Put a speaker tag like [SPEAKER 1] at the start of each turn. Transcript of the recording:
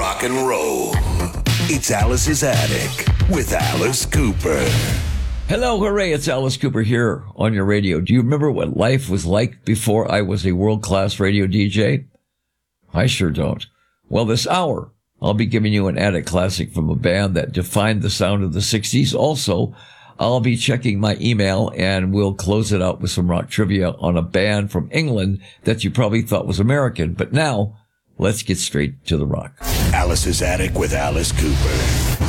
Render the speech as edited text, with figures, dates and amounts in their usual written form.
[SPEAKER 1] rock and roll. It's Alice's Attic with Alice Cooper.
[SPEAKER 2] Hello, hooray, it's Alice Cooper here on your radio. Do you remember what life was like before I was a world-class radio DJ? I sure don't. Well, this hour, I'll be giving you an attic classic from a band that defined the sound of the 60s. Also, I'll be checking my email, and we'll close it out with some rock trivia on a band from England that you probably thought was American. But now, let's get straight to the rock.
[SPEAKER 1] Alice's Attic with Alice Cooper.